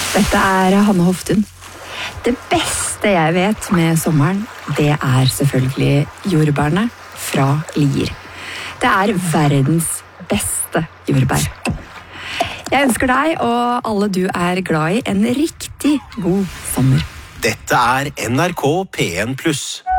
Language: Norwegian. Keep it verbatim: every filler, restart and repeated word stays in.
Dette er Hanne Hoftun. Det beste jeg vet med sommeren, det er selvfølgelig jordbærene fra Lier. Det er verdens beste jordbær. Jeg ønsker deg og alle du er glad i en riktig god sommer. Dette er N R K P en pluss.